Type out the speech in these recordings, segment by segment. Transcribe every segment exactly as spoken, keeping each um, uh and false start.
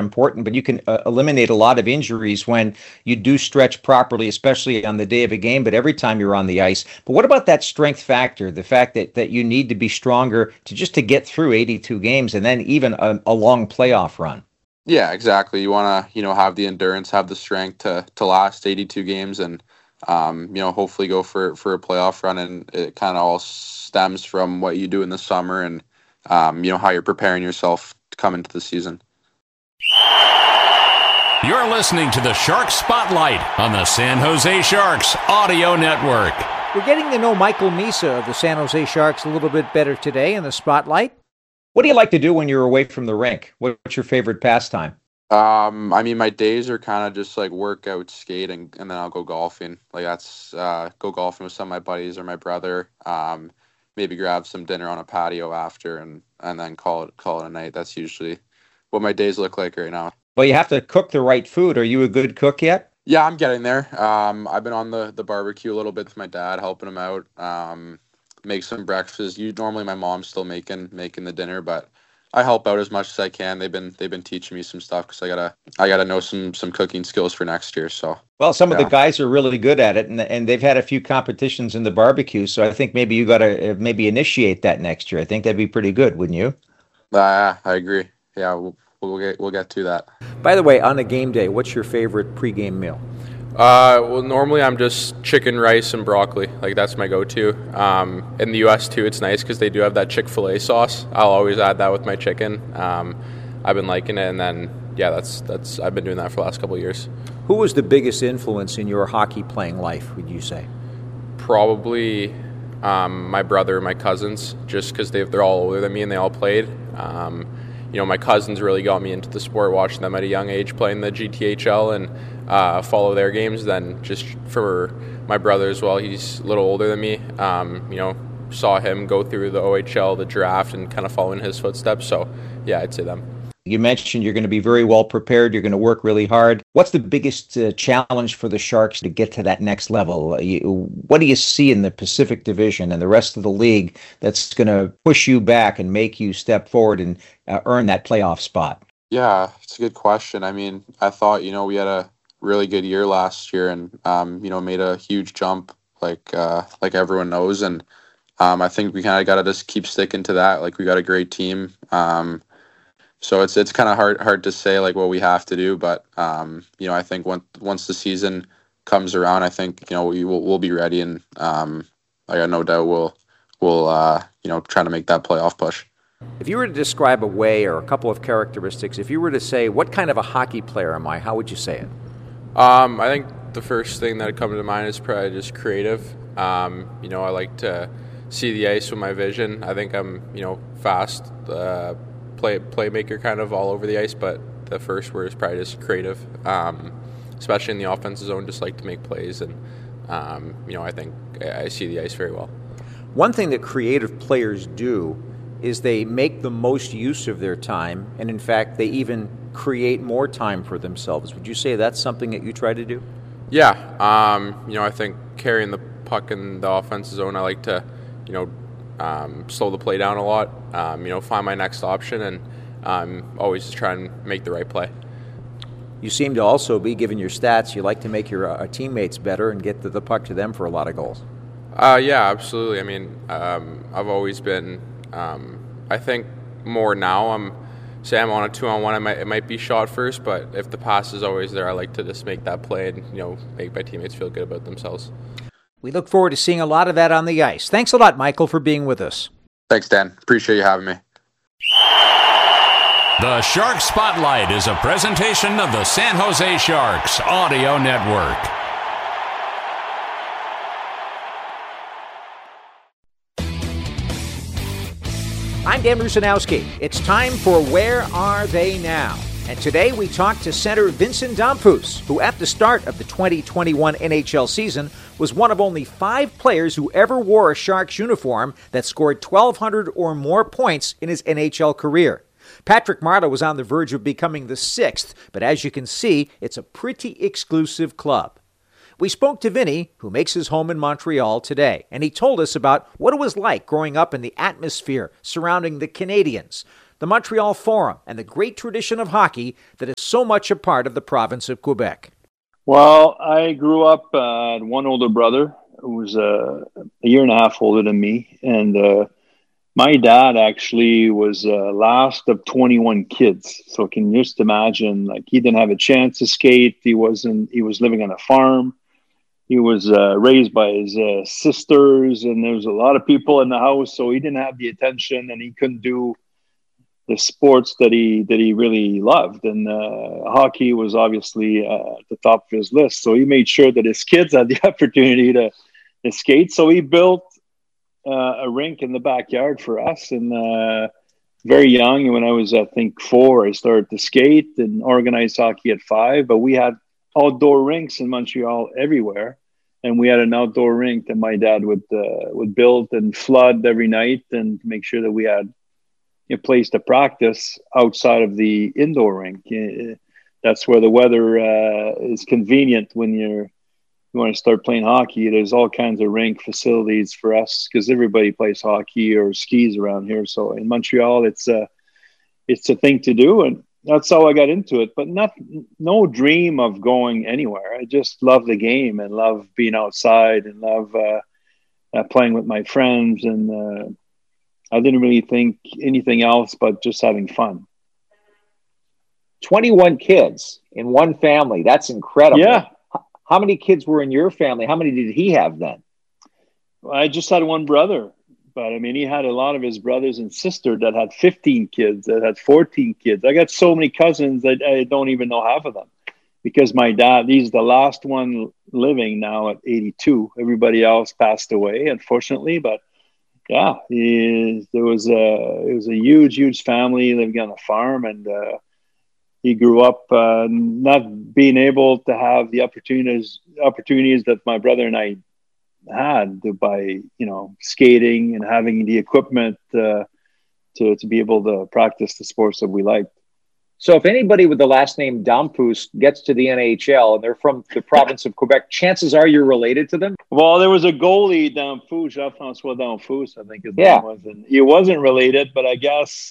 important, but you can uh, eliminate a lot of injuries when you do stretch properly, especially on the day of a game, but every time you're on the ice. But what about that strength factor, the fact that, that you need to be stronger to just to get through eighty-two games and then even a, a long playoff run? Yeah, exactly. You want to, you know, have the endurance, have the strength to to last eighty-two games, and um, you know, hopefully go for for a playoff run. And it kind of all stems from what you do in the summer and um, you know, how you're preparing yourself to come into the season. You're listening to the Sharks Spotlight on the San Jose Sharks Audio Network. We're getting to know Michael Misa of the San Jose Sharks a little bit better today in the Spotlight. What do you like to do when you're away from the rink? What's your favorite pastime? Um, I mean, my days are kind of just like workout, skating, and then I'll go golfing. Like that's uh, go golfing with some of my buddies or my brother. Um, maybe grab some dinner on a patio after, and, and then call it call it a night. That's usually what my days look like right now. Well, you have to cook the right food. Are you a good cook yet? Yeah, I'm getting there. Um, I've been on the, the barbecue a little bit with my dad, helping him out. Um, make some breakfast. You normally my mom's still making making the dinner, but I help out as much as I can. They've been they've been teaching me some stuff because I gotta I gotta know some some cooking skills for next year. So well, some yeah. of the guys are really good at it, and and they've had a few competitions in the barbecue. So I think maybe you gotta uh, maybe initiate that next year. I think that'd be pretty good, wouldn't you? Uh, I agree. Yeah, we'll, we'll get we'll get to that. By the way, on a game day, what's your favorite pregame meal? Uh, well, normally I'm just chicken, rice, and broccoli. Like, that's my go-to. Um, in the U S, too, it's nice because they do have that Chick-fil-A sauce. I'll always add that with my chicken. Um, I've been liking it, and then, yeah, that's that's I've been doing that for the last couple of years. Who was the biggest influence in your hockey-playing life, would you say? Probably um, my brother and my cousins, just because they're all older than me and they all played. Um, you know, my cousins really got me into the sport, watching them at a young age playing the G T H L and uh, follow their games. Then just for my brother as well, he's a little older than me. Um, you know, saw him go through the O H L, the draft, and kind of follow in his footsteps. So, yeah, I'd say them. You mentioned you're going to be very well prepared. You're going to work really hard. What's the biggest uh, challenge for the Sharks to get to that next level? Uh, you, what do you see in the Pacific Division and the rest of the league that's going to push you back and make you step forward and uh, earn that playoff spot? Yeah, it's a good question. I mean, I thought, you know, we had a really good year last year and, um, you know, made a huge jump like uh, like everyone knows. And um, I think we kind of got to just keep sticking to that. Like, we got a great team. Um So it's it's kind of hard hard to say like what we have to do, but um, you know, I think once once the season comes around, I think you know we will we'll be ready, and um, I got no doubt we'll we'll uh, you know try to make that playoff push. If you were to describe a way or a couple of characteristics, if you were to say what kind of a hockey player am I, how would you say it? Um, I think the first thing that comes to mind is probably just creative. Um, you know, I like to see the ice with my vision. I think I'm you know fast. Uh, play playmaker kind of all over the ice, but the first word is probably just creative, um, especially in the offensive zone, just like to make plays, and um, you know I think I see the ice very well. One thing that creative players do is they make the most use of their time, and in fact they even create more time for themselves. Would you say that's something that you try to do? Yeah, um, you know I think carrying the puck in the offensive zone, I like to you know Um, slow the play down a lot, um, you know, find my next option, and um, always just try and make the right play. You seem to also be, given your stats, you like to make your uh, teammates better and get the, the puck to them for a lot of goals. Uh, yeah, absolutely. I mean, um, I've always been, um, I think more now, I'm, say I'm on a two-on-one, I might, it might be shot first, but if the pass is always there, I like to just make that play and, you know, make my teammates feel good about themselves. We look forward to seeing a lot of that on the ice. Thanks a lot, Michael, for being with us. Thanks, Dan. Appreciate you having me. The Shark Spotlight is a presentation of the San Jose Sharks Audio Network. I'm Dan Rusanowski. It's time for Where Are They Now? And today we talk to center Vincent Damphousse, who at the start of the twenty twenty-one N H L season was one of only five players who ever wore a Sharks uniform that scored twelve hundred or more points in his N H L career. Patrick Marleau was on the verge of becoming the sixth, but as you can see, it's a pretty exclusive club. We spoke to Vinny, who makes his home in Montreal today, and he told us about what it was like growing up in the atmosphere surrounding the Canadiens. the Montreal Forum, and the great tradition of hockey that is so much a part of the province of Quebec. Well, I grew up uh, one older brother who was uh, a year and a half older than me, and uh, my dad actually was uh, last of twenty-one kids. So can you just imagine, like, he didn't have a chance to skate. He wasn't, he was living on a farm. He was uh, raised by his uh, sisters, and there was a lot of people in the house. So he didn't have the attention, and he couldn't do the sports that he, that he really loved. And uh, hockey was obviously uh, at the top of his list. So he made sure that his kids had the opportunity to, to skate. So he built Uh, a rink in the backyard for us, and uh, very young. When I was, I think, four, I started to skate and organize hockey at five. But we had outdoor rinks in Montreal everywhere, and we had an outdoor rink that my dad would uh, would build and flood every night, and make sure that we had a place to practice outside of the indoor rink. That's where the weather uh, is convenient when you're you want to start playing hockey. There's all kinds of rink facilities for us because everybody plays hockey or skis around here. So in Montreal, it's a it's a thing to do, and that's how I got into it. But not no dream of going anywhere. I just love the game and love being outside and love uh, uh, playing with my friends. And uh, I didn't really think anything else but just having fun. twenty-one kids in one family. That's incredible. Yeah. How many kids were in your family? How many did he have then? I just had one brother, but I mean, he had a lot of his brothers and sisters that had fifteen kids, that had fourteen kids. I got so many cousins that I don't even know half of them, because my dad, he's the last one living now at eighty-two. Everybody else passed away, unfortunately. But yeah, he, there was a, it was a huge, huge family living on a farm, and uh, he grew up uh, not being able to have the opportunities opportunities that my brother and I had by, you know, skating and having the equipment uh, to to be able to practice the sports that we liked. So if anybody with the last name Damphousse gets to the N H L and they're from the province of Quebec, chances are you're related to them? Well, there was a goalie, Damphousse, Jean-François Damphousse, I think his yeah. name was. And he wasn't related, but I guess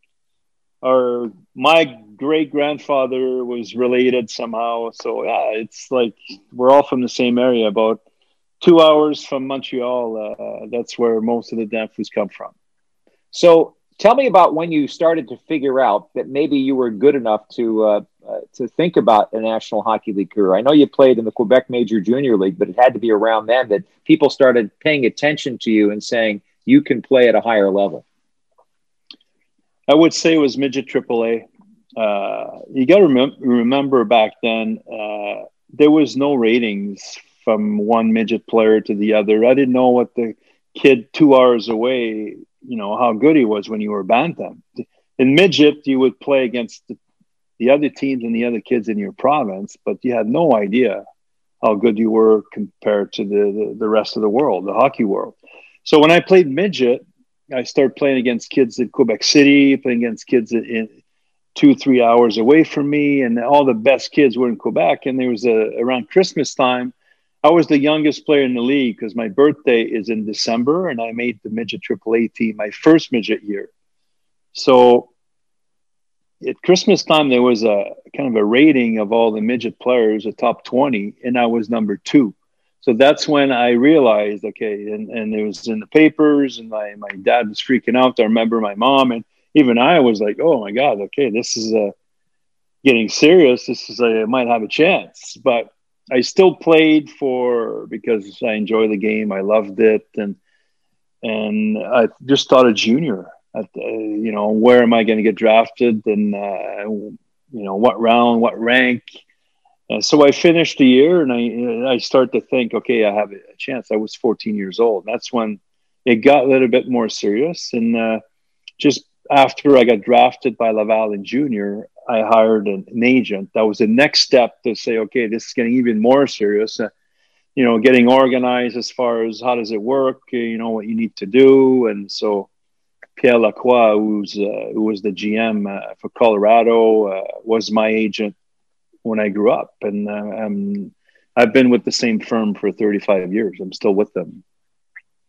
or my great-grandfather was related somehow. So, yeah, it's like we're all from the same area, about two hours from Montreal. Uh, that's where most of the Damphousse come from. So tell me about when you started to figure out that maybe you were good enough to uh, uh, to think about a National Hockey League career. I know you played in the Quebec Major Junior League, but it had to be around then that people started paying attention to you and saying you can play at a higher level. I would say it was midget triple A. Uh, you got to remem- remember back then, uh, there was no ratings from one midget player to the other. I didn't know what the kid two hours away, you know, how good he was when you were bantam. In midget, you would play against the, the other teams and the other kids in your province, but you had no idea how good you were compared to the, the, the rest of the world, the hockey world. So when I played midget, I started playing against kids in Quebec City, playing against kids in, in two, three hours away from me, and all the best kids were in Quebec. And there was a, around Christmas time, I was the youngest player in the league because my birthday is in December, and I made the midget triple A team my first midget year. So at Christmas time, there was a kind of a rating of all the midget players, a top twenty, and I was number two. So that's when I realized, okay, and, and it was in the papers, and my, my dad was freaking out. I remember my mom, and even I was like, oh my God, okay, this is uh, getting serious. This is, I might have a chance. But I still played for, because I enjoy the game. I loved it. And, and I just thought a junior, at, uh, you know, where am I going to get drafted? And, uh, you know, what round, what rank? Uh, so I finished the year, and I I started to think, okay, I have a chance. I was fourteen years old. That's when it got a little bit more serious. And uh, just after I got drafted by Laval in junior, I hired an, an agent. That was the next step to say, okay, this is getting even more serious. Uh, you know, getting organized as far as how does it work, uh, you know, what you need to do. And so Pierre Lacroix, who's, uh, who was the G M uh, for Colorado, uh, was my agent when I grew up. And uh, um, I've been with the same firm for thirty-five years. I'm still with them.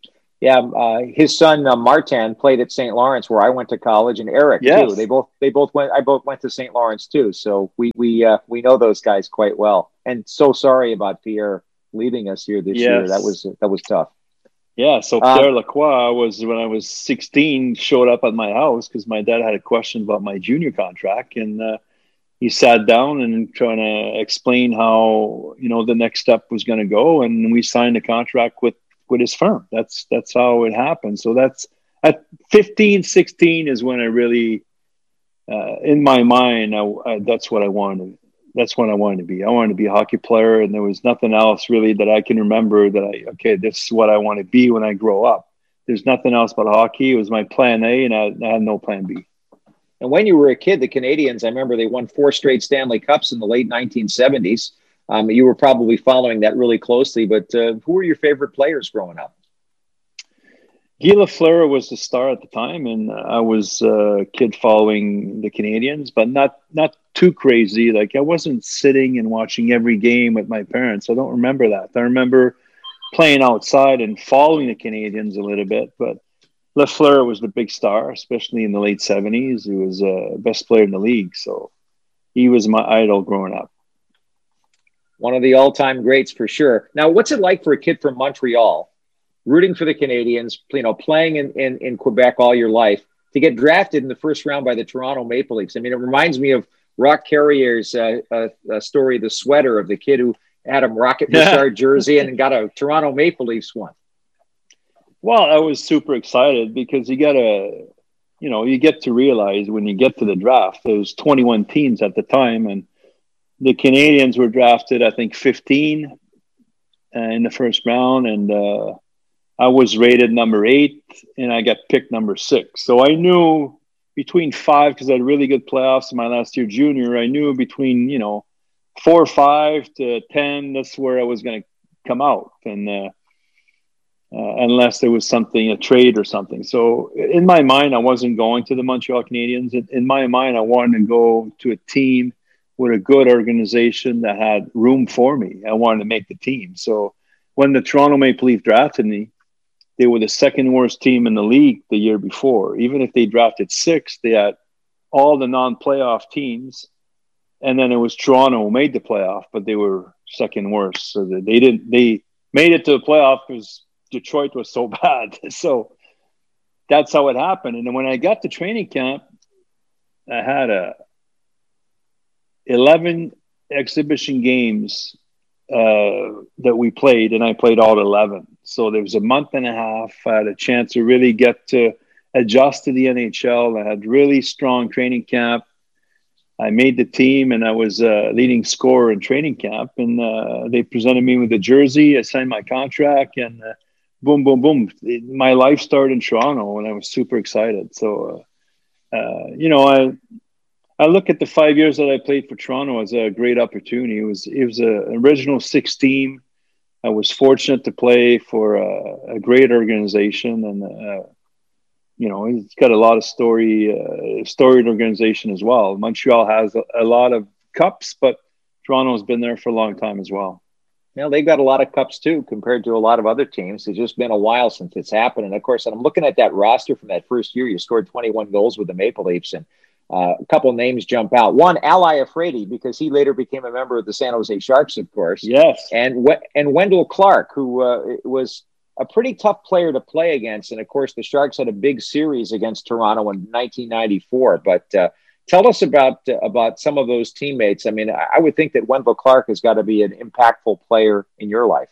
Yeah, uh, his son uh, Martin played at Saint Lawrence, where I went to college, and Eric Yes. too. They both they both went. I both went to Saint Lawrence too, so we we uh, we know those guys quite well. And so sorry about Pierre leaving us here this Yes. year. That was that was tough. Yeah, so Um, Pierre Lacroix was, when I was sixteen, showed up at my house because my dad had a question about my junior contract, and uh, he sat down and trying to explain how, you know, the next step was going to go, and we signed a contract with with his firm. That's that's how it happened. So that's at fifteen, sixteen is when I really, uh, in my mind, I, I, that's what I wanted. That's what I wanted to be. I wanted to be a hockey player, and there was nothing else really that I can remember that I, okay, this is what I want to be when I grow up. There's nothing else but hockey. It was my plan A, and I, I had no plan B. And when you were a kid, the Canadians, I remember they won four straight Stanley Cups in the late nineteen seventies. Um, you were probably following that really closely, but uh, who were your favorite players growing up? Guy Lafleur was the star at the time, and I was a kid following the Canadians, but not not too crazy. Like, I wasn't sitting and watching every game with my parents. I don't remember that. I remember playing outside and following the Canadians a little bit, but Lafleur was the big star, especially in the late seventies. He was the uh, best player in the league, so he was my idol growing up. One of the all-time greats for sure. Now, what's it like for a kid from Montreal, rooting for the Canadians, you know, playing in, in, in Quebec all your life, to get drafted in the first round by the Toronto Maple Leafs? I mean, it reminds me of Rock Carrier's uh, uh, uh, story, The Sweater, of the kid who had a Rocket Richard jersey and got a Toronto Maple Leafs one. Well, I was super excited because you got to, you know, you get to realize when you get to the draft, there was twenty-one teams at the time, and the Canadians were drafted, I think, fifteen uh, in the first round, and uh, I was rated number eight, and I got picked number six. So I knew between five, because I had really good playoffs in my last year junior, I knew between, you know, four or five to ten, that's where I was going to come out. And uh, uh, unless there was something, a trade or something. So in my mind, I wasn't going to the Montreal Canadiens. In, in my mind, I wanted to go to a team with a good organization that had room for me. I wanted to make the team. So when the Toronto Maple Leafs drafted me, they were the second worst team in the league the year before. Even if they drafted six, they had all the non-playoff teams. And then it was Toronto who made the playoff, but they were second worst. So they didn't, they made it to the playoff because Detroit was so bad. So that's how it happened. And then when I got to training camp, I had a eleven exhibition games uh, that we played, and I played all eleven. So there was a month and a half. I had a chance to really get to adjust to the N H L. I had really strong training camp. I made the team, and I was a leading scorer in training camp. And uh, they presented me with a jersey. I signed my contract, and uh, boom, boom, boom. It, my life started in Toronto, and I was super excited. So, uh, uh, you know, I I look at the five years that I played for Toronto as a great opportunity. It was it was an original six team. I was fortunate to play for a, a great organization, and uh, you know, it's got a lot of story, uh, storied organization as well. Montreal has a, a lot of cups, but Toronto's been there for a long time as well. Well, they've got a lot of cups too, compared to a lot of other teams. It's just been a while since it's happened. And of course, I'm looking at that roster from that first year. You scored twenty-one goals with the Maple Leafs, and uh, a couple of names jump out. One, Ally Afraidy, because he later became a member of the San Jose Sharks, of course. Yes. And and Wendell Clark, who uh, was a pretty tough player to play against. And of course, the Sharks had a big series against Toronto in nineteen ninety-four. But uh, tell us about uh, about some of those teammates. I mean, I would think that Wendell Clark has got to be an impactful player in your life.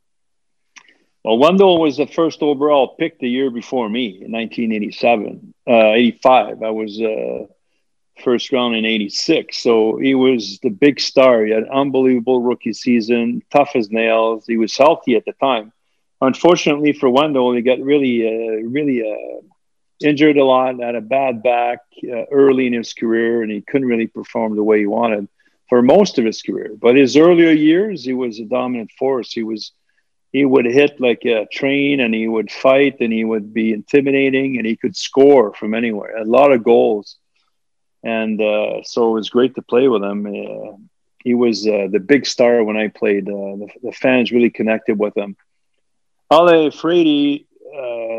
Well, Wendell was the first overall pick the year before me in nineteen eighty-seven, uh, eighty-five. I was uh, first round in eighty-six. So he was the big star. He had an unbelievable rookie season, tough as nails. He was healthy at the time. Unfortunately for Wendell, he got really, uh, really uh, injured a lot, had a bad back uh, early in his career, and he couldn't really perform the way he wanted for most of his career. But his earlier years, he was a dominant force. He was, he would hit like a train, and he would fight, and he would be intimidating, and he could score from anywhere. A lot of goals, and uh, so it was great to play with him. Uh, he was uh, the big star when I played. Uh, the, the fans really connected with him. Ally Afraidy, uh,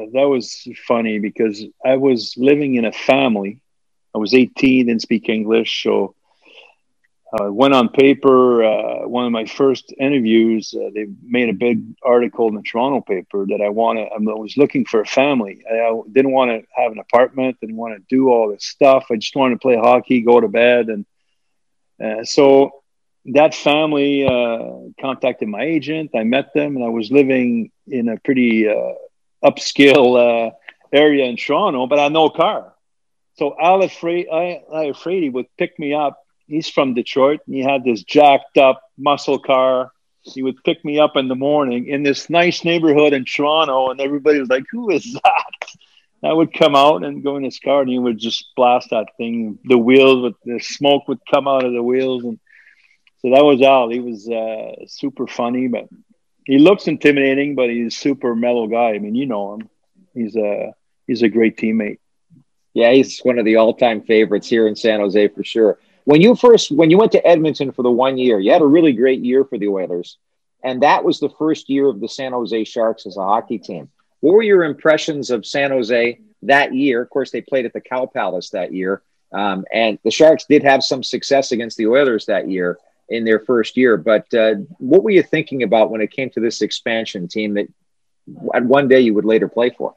that was funny because I was living in a family. I was eighteen, didn't speak English, so uh, went on paper. Uh, one of my first interviews, uh, they made a big article in the Toronto paper that I wanted. I was looking for a family. I, I didn't want to have an apartment. Didn't want to do all this stuff. I just wanted to play hockey, go to bed, and uh, so that family uh, contacted my agent. I met them, and I was living in a pretty uh, upscale uh, area in Toronto, but I had no car. So Al Afraidy would pick me up. He's from Detroit, and he had this jacked up muscle car. He would pick me up in the morning in this nice neighborhood in Toronto, and everybody was like, "Who is that?" I would come out and go in his car, and he would just blast that thing. The wheels, with the smoke would come out of the wheels, and so that was Al. He was uh, super funny, but he looks intimidating, but he's a super mellow guy. I mean, you know him. He's a he's a great teammate. Yeah, he's one of the all-time favorites here in San Jose for sure. When you first, when you went to Edmonton for the one year, you had a really great year for the Oilers, and that was the first year of the San Jose Sharks as a hockey team. What were your impressions of San Jose that year? Of course, they played at the Cow Palace that year, um, and the Sharks did have some success against the Oilers that year in their first year. But uh, what were you thinking about when it came to this expansion team that at one day you would later play for?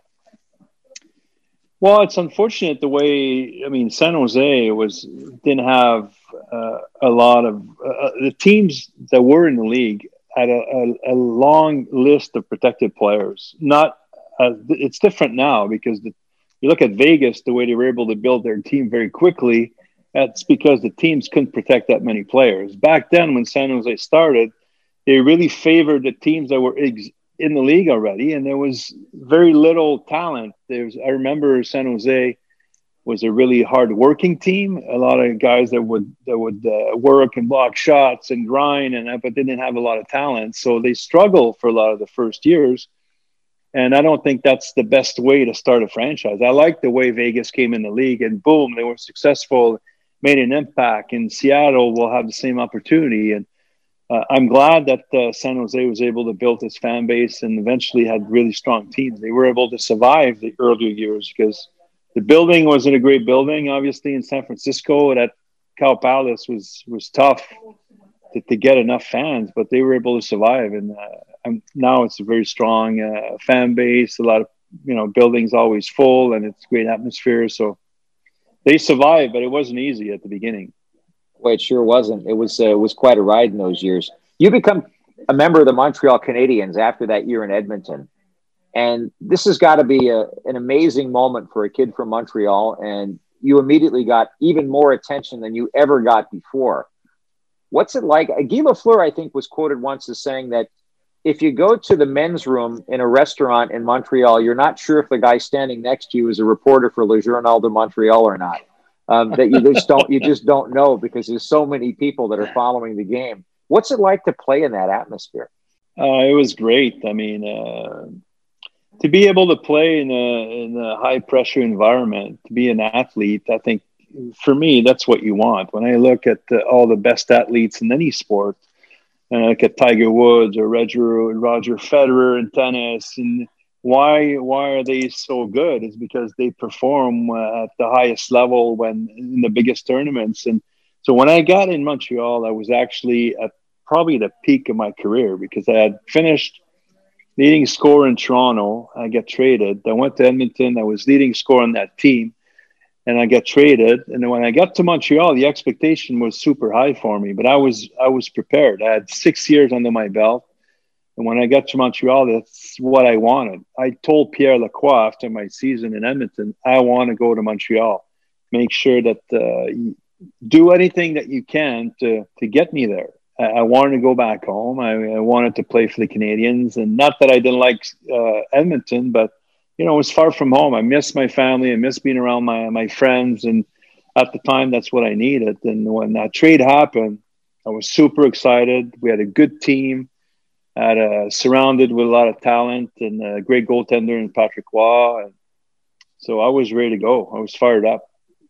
Well, it's unfortunate the way, I mean, San Jose was didn't have uh, a lot of uh, the teams that were in the league had a, a, a long list of protected players. Not uh, it's different now because the, you look at Vegas, the way they were able to build their team very quickly. That's because the teams couldn't protect that many players. Back then, when San Jose started, they really favored the teams that were ex- in the league already, and there was very little talent. There's, I remember San Jose was a really hard-working team. A lot of guys that would that would uh, work and block shots and grind, and but they didn't have a lot of talent, so they struggled for a lot of the first years. And I don't think that's the best way to start a franchise. I like the way Vegas came in the league, and boom, they were successful, made an impact. In Seattle, will have the same opportunity, and Uh, I'm glad that uh, San Jose was able to build its fan base and eventually had really strong teams. They were able to survive the earlier years because the building wasn't a great building. Obviously, in San Francisco, that Cow Palace was was tough to, to get enough fans, but they were able to survive. And, uh, and now it's a very strong uh, fan base. A lot of you know buildings always full, and it's great atmosphere. So they survived, but it wasn't easy at the beginning. Well, it sure wasn't. It was uh, it was quite a ride in those years. You become a member of the Montreal Canadiens after that year in Edmonton. And this has got to be a, an amazing moment for a kid from Montreal. And you immediately got even more attention than you ever got before. What's it like? Guy Lafleur, I think, was quoted once as saying that if you go to the men's room in a restaurant in Montreal, you're not sure if the guy standing next to you is a reporter for Le Journal de Montreal or not. Um, that you just don't you just don't know because there's so many people that are following the game. What's it like to play in that atmosphere? Uh, it was great. I mean, uh, to be able to play in a in a high pressure environment, to be an athlete, I think for me that's what you want. When I look at uh, all the best athletes in any sport, and I look at Tiger Woods or Roger Roger Federer in tennis, and Why why are they so good? It's because they perform uh, at the highest level when in the biggest tournaments. And so when I got in Montreal, I was actually at probably the peak of my career because I had finished leading scorer in Toronto. I got traded. I went to Edmonton. I was leading scorer on that team, and I got traded. And then when I got to Montreal, the expectation was super high for me. But I was I was prepared. I had six years under my belt. And when I got to Montreal, that's what I wanted. I told Pierre Lacroix after my season in Edmonton, I want to go to Montreal. Make sure that uh, you do anything that you can to to get me there. I, I wanted to go back home. I, I wanted to play for the Canadiens. And not that I didn't like uh, Edmonton, but, you know, it was far from home. I miss my family. I miss being around my, my friends. And at the time, that's what I needed. And when that trade happened, I was super excited. We had a good team. Had uh, surrounded with a lot of talent and a great goaltender in Patrick Roy. And so I was ready to go. I was fired up.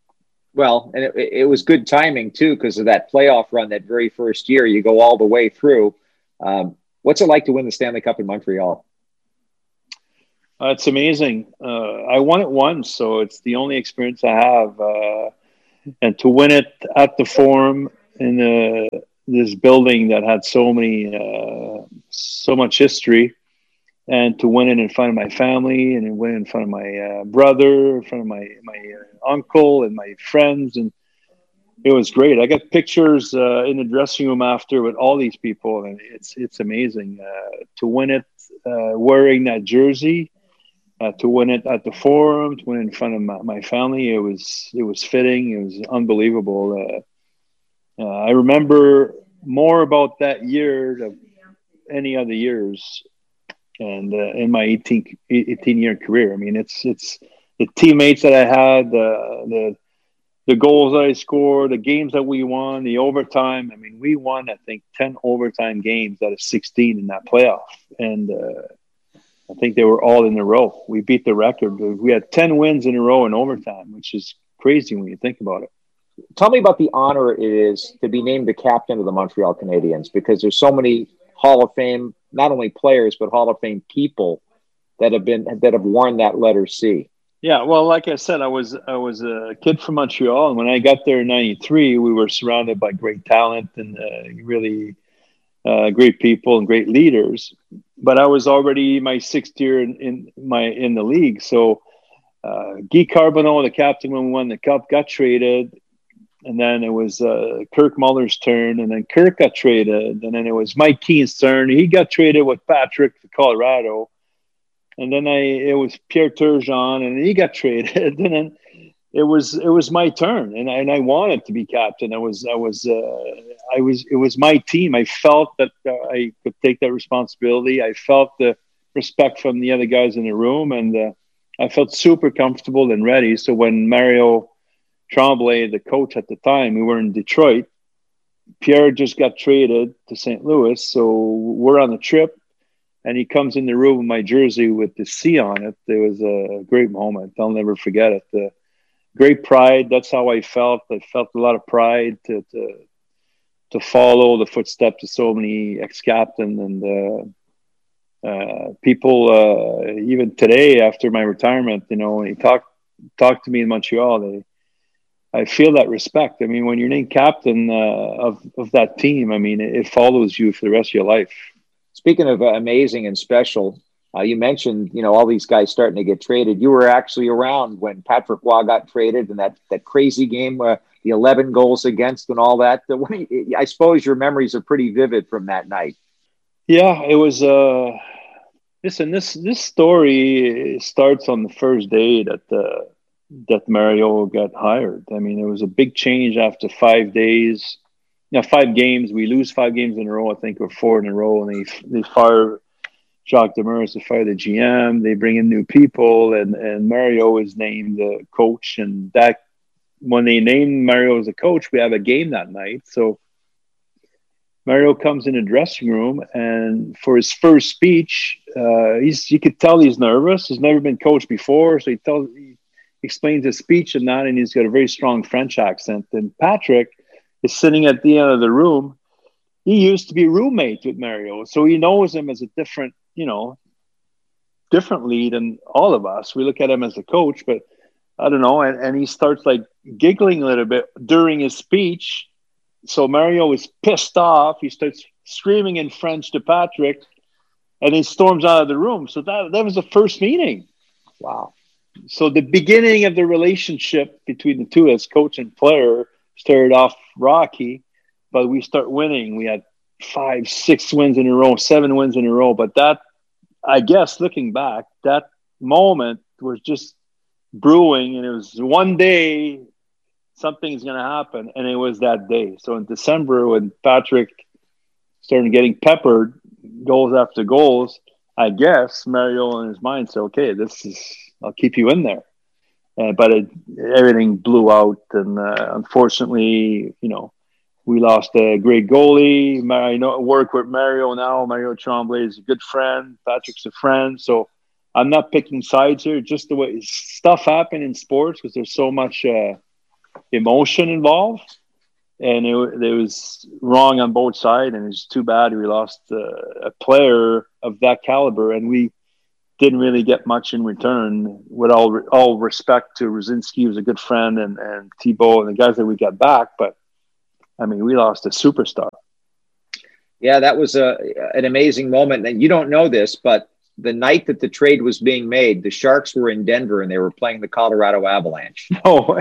Well, and it, it was good timing, too, because of that playoff run that very first year. You go all the way through. Um, what's it like to win the Stanley Cup in Montreal? Uh, it's amazing. Uh, I won it once, so it's the only experience I have. Uh, and to win it at the Forum in uh, this building that had so many, uh, so much history, and to win it in front of my family, and win it in front of my uh, brother, in front of my my uh, uncle and my friends, and it was great. I got pictures uh, in the dressing room after with all these people, and it's it's amazing uh, to win it uh, wearing that jersey. Uh, to win it at the Forum, to win it in front of my, my family, it was it was fitting. It was unbelievable. Uh, uh, I remember more about that year than any other years, and uh, in my eighteen, eighteen year career. I mean, it's it's the teammates that I had, the the the goals that I scored, the games that we won, the overtime. I mean, we won I think ten overtime games out of sixteen in that playoff, and. Uh, I think they were all in a row. We beat the record. We had ten wins in a row in overtime, which is crazy when you think about it. Tell me about the honor it is to be named the captain of the Montreal Canadiens, because there's so many Hall of Fame, not only players, but Hall of Fame people that have been that have worn that letter C. Yeah, well, like I said, I was I was a kid from Montreal, and when I got there in ninety-three, we were surrounded by great talent and uh, really uh, great people and great leaders. But I was already my sixth year in, in my in the league. So uh, Guy Carbonneau, the captain when we won the cup, got traded. And then it was uh, Kirk Muller's turn. And then Kirk got traded. And then it was Mike Keen's turn. He got traded with Patrick to Colorado. And then I it was Pierre Turgeon, and he got traded. And then it was it was my turn, and I, and I wanted to be captain. I was I was uh, I was it was my team. I felt that uh, I could take that responsibility. I felt the respect from the other guys in the room, and uh, I felt super comfortable and ready. So when Mario Tremblay, the coach at the time, we were in Detroit. Pierre just got traded to Saint Louis, so we're on the trip, and he comes in the room with my jersey with the C on it. It was a great moment. I'll never forget it. The, Great pride. That's how I felt. I felt a lot of pride to to, to follow the footsteps of so many ex-captains and uh, uh, people. Uh, even today, after my retirement, you know, when he talk talk to me in Montreal, they, I feel that respect. I mean, when you're named captain uh, of of that team, I mean, it, it follows you for the rest of your life. Speaking of uh, amazing and special. Uh, you mentioned, you know, all these guys starting to get traded. You were actually around when Patrick Roy got traded, and that that crazy game, uh, the eleven goals against and all that. The, what you, I suppose your memories are pretty vivid from that night. Yeah, it was. Uh, listen, this this story starts on the first day that uh, that Mario got hired. I mean, it was a big change after five days. You know, five games. We lose five games in a row, I think, or four in a row, and they they fire Jacques Demers to fire the G M. They bring in new people, and, and Mario is named the coach. And that when they named Mario as a coach, we have a game that night. So Mario comes in the dressing room, and for his first speech, uh, he's you could tell he's nervous. He's never been coached before, so he tells he explains his speech and that, and he's got a very strong French accent. And Patrick is sitting at the end of the room. He used to be roommate with Mario, so he knows him as a different, you know, differently than all of us. We look at him as a coach, but I don't know. And, and he starts like giggling a little bit during his speech. So Mario is pissed off. He starts screaming in French to Patrick, and he storms out of the room. So that, that was the first meeting. Wow. So the beginning of the relationship between the two as coach and player started off rocky, but we start winning. We had five, six wins in a row, seven wins in a row. But that, I guess, looking back, that moment was just brewing, and it was one day something's going to happen, and it was that day. So in December, when Patrick started getting peppered, goals after goals, I guess Mario in his mind said, okay, this is, I'll keep you in there. Uh, but it, everything blew out, and uh, unfortunately, you know, we lost a great goalie. I know I work with Mario now. Mario Tremblay is a good friend. Patrick's a friend. So I'm not picking sides here. Just the way stuff happen in sports, because there's so much uh, emotion involved. And it, it was wrong on both sides. And it's too bad we lost uh, a player of that caliber. And we didn't really get much in return. With all all respect to Rosinski, who was a good friend, and, and Thibault and the guys that we got back. But, I mean, we lost a superstar. Yeah, that was a, an amazing moment. And you don't know this, but the night that the trade was being made, the Sharks were in Denver and they were playing the Colorado Avalanche. Oh,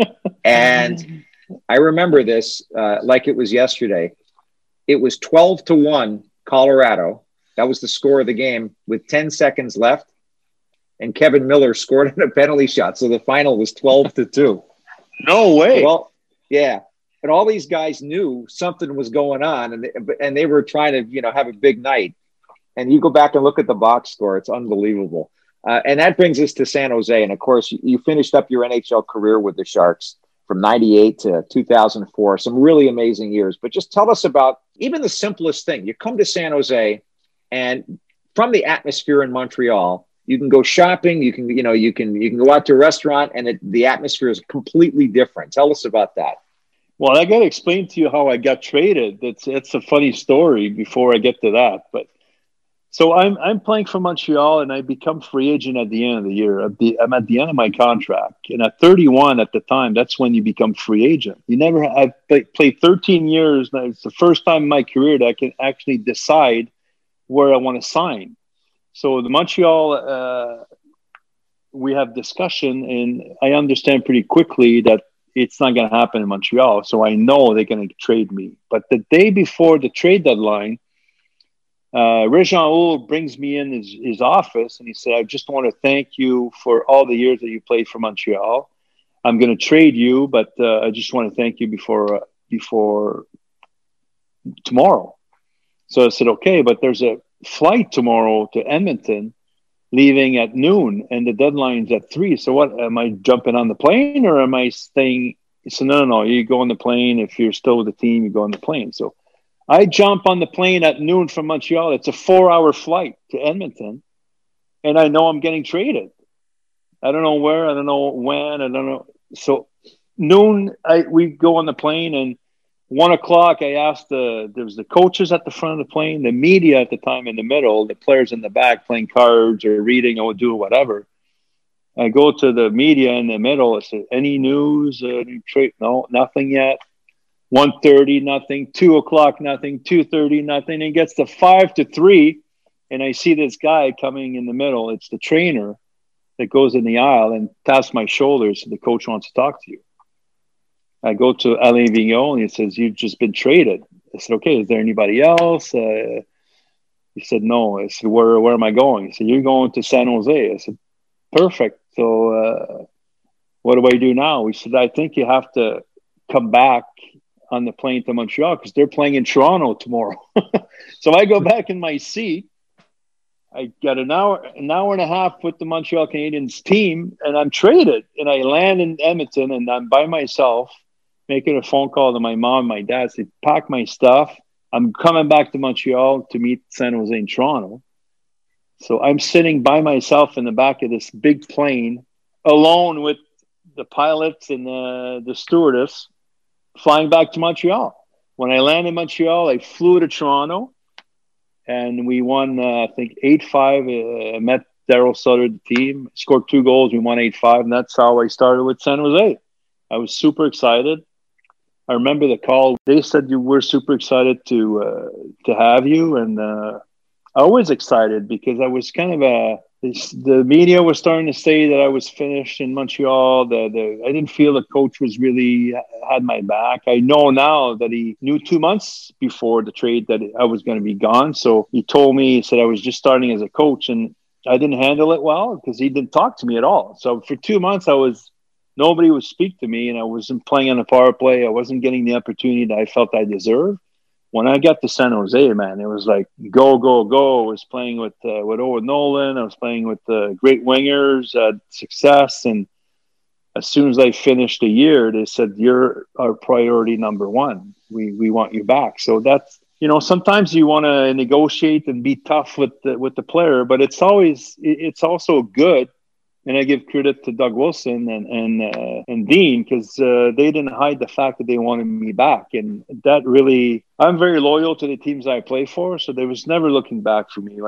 and I remember this uh, like it was yesterday. It was twelve to one Colorado. That was the score of the game with ten seconds left. And Kevin Miller scored on a penalty shot. So the final was twelve to two. No way. Well, yeah. And all these guys knew something was going on, and they, and they were trying to, you know, have a big night. And you go back and look at the box score; it's unbelievable. Uh, and that brings us to San Jose. And of course, you, you finished up your N H L career with the Sharks from ninety-eight to two thousand four. Some really amazing years. But just tell us about even the simplest thing. You come to San Jose, and from the atmosphere in Montreal, you can go shopping. You can, you know, you can you can go out to a restaurant, and it, the atmosphere is completely different. Tell us about that. Well, I got to explain to you how I got traded. It's it's a funny story before I get to that. But so I'm I'm playing for Montreal, and I become free agent at the end of the year. At the, I'm at the end of my contract, and at thirty-one at the time, that's when you become free agent. You never I've play, played thirteen years. And it's the first time in my career that I can actually decide where I want to sign. So the Montreal, uh, we have discussion, and I understand pretty quickly that it's not going to happen in Montreal. So I know they're going to trade me. But the day before the trade deadline, uh, Réjean Houle brings me in his, his office, and he said, I just want to thank you for all the years that you played for Montreal. I'm going to trade you, but uh, I just want to thank you before uh, before tomorrow. So I said, okay, but there's a flight tomorrow to Edmonton leaving at noon, and the deadline's at three. So what, am I jumping on the plane, or am I staying? He said, no, no, no, you go on the plane. If you're still with the team, you go on the plane. So I jump on the plane at noon from Montreal. It's a four hour flight to Edmonton. And I know I'm getting traded. I don't know where, I don't know when, I don't know. So noon, I, we go on the plane, and one o'clock, I asked the, there was the coaches at the front of the plane, the media at the time in the middle, the players in the back playing cards or reading or doing whatever. I go to the media in the middle. I said, any news? Uh, any trade? No, nothing yet. one thirty, nothing. two o'clock, nothing. two thirty, nothing. And it gets to five to three, and I see this guy coming in the middle. It's the trainer that goes in the aisle and taps my shoulder. So the coach wants to talk to you. I go to Alain Vigneault, and he says, you've just been traded. I said, okay, is there anybody else? Uh, he said, no. I said, where, where am I going? He said, you're going to San Jose. I said, perfect. So uh, what do I do now? He said, I think you have to come back on the plane to Montreal because they're playing in Toronto tomorrow. So I go back in my seat. I got an hour, an hour and a half with the Montreal Canadiens team, and I'm traded. And I land in Edmonton, and I'm by myself, making a phone call to my mom, my dad, say, pack my stuff. I'm coming back to Montreal to meet San Jose in Toronto. So I'm sitting by myself in the back of this big plane, alone with the pilots and the, the stewardess, flying back to Montreal. When I landed in Montreal, I flew to Toronto, and we won, uh, I think, eight five. Uh, I met Daryl Sutter, the team, scored two goals. We won eight five, and that's how I started with San Jose. I was super excited. I remember the call. They said, you were super excited to uh, to have you. And uh, I was excited because I was kind of a, the media was starting to say that I was finished in Montreal. The, the I didn't feel the coach was really had my back. I know now that he knew two months before the trade that I was going to be gone. So he told me, he said I was just starting as a coach, and I didn't handle it well because he didn't talk to me at all. So for two months, I was, nobody would speak to me, and I wasn't playing on the power play. I wasn't getting the opportunity that I felt I deserved. When I got to San Jose, man, it was like go, go, go. I was playing with uh, with Owen Nolan. I was playing with uh, great wingers, uh, success. And as soon as I finished the year, they said, you're our priority number one. We we want you back. So that's, you know, sometimes you want to negotiate and be tough with the, with the player, but it's always, it's also good. And I give credit to Doug Wilson and and uh, and Dean because uh, they didn't hide the fact that they wanted me back, and that really, I'm very loyal to the teams I play for, so there was never looking back for me. When I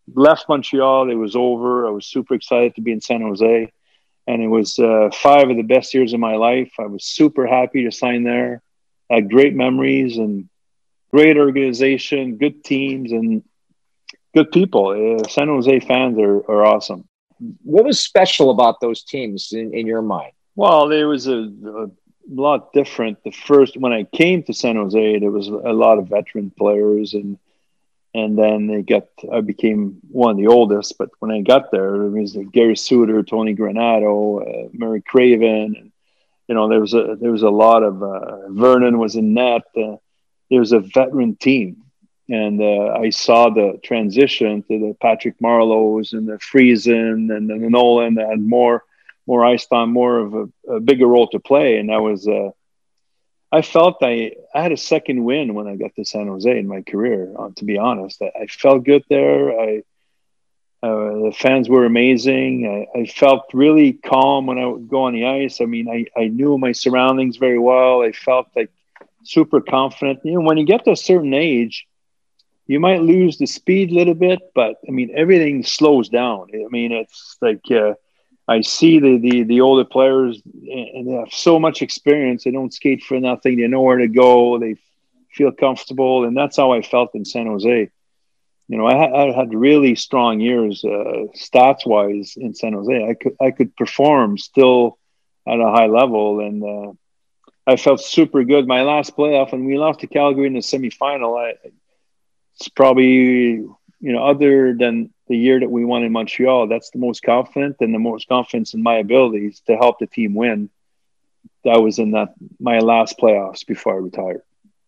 left Montreal. It was over. I was super excited to be in San Jose. And it was uh, five of the best years of my life. I was super happy to sign there. I had great memories and great organization, good teams, and good people. Uh, San Jose fans are, are awesome. What was special about those teams in, in your mind? Well, there was a, a lot different. The first, when I came to San Jose, there was a lot of veteran players, and and then they got, I became one of the oldest. But when I got there, there was Gary Suter, Tony Granato, uh, Murray Craven, and you know there was a there was a lot of uh, Vernon was in net. Uh, there was a veteran team, and uh, I saw the transition to the Patrick Marleaus and the Friesen and the Nolan that had more. more ice time, more of a, a bigger role to play. And I was, uh, I felt I, I had a second win when I got to San Jose in my career, uh, to be honest. I, I felt good there. I, uh, the fans were amazing. I, I felt really calm when I would go on the ice. I mean, I, I knew my surroundings very well. I felt like super confident. You know, when you get to a certain age, you might lose the speed a little bit, but I mean, everything slows down. I mean, it's like, uh, I see the, the the older players, and they have so much experience. They don't skate for nothing. They know where to go. They feel comfortable, and that's how I felt in San Jose. You know, I, I had really strong years, uh, stats wise, in San Jose. I could I could perform still at a high level, and uh, I felt super good. My last playoff, when we lost to Calgary in the semifinal, I, it's probably, you know, other than the year that we won in Montreal, that's the most confident and the most confidence in my abilities to help the team win. That was in that my last playoffs before I retired.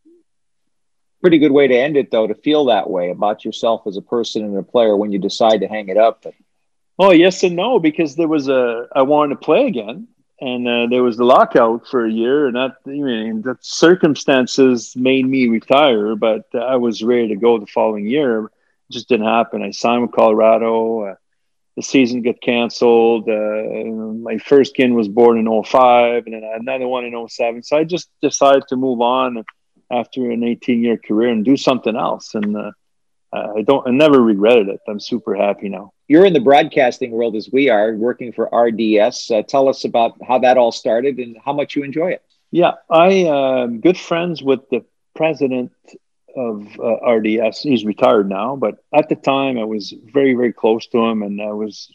Pretty good way to end it, though, to feel that way about yourself as a person and a player when you decide to hang it up. Oh, yes and no, because there was a I wanted to play again, and uh, there was the lockout for a year, and that I mean, the circumstances made me retire, but I was ready to go the following year. Just didn't happen. I signed with Colorado. Uh, the season got canceled. Uh, my first kid was born in oh five, and then another one in oh seven. So I just decided to move on after an eighteen-year career and do something else. And uh, I don't. I never regretted it. I'm super happy now. You're in the broadcasting world as we are, working for R D S. Uh, tell us about how that all started and how much you enjoy it. Yeah, I am good friends with the president of uh, R D S. He's retired now, but at the time I was very, very close to him, and I was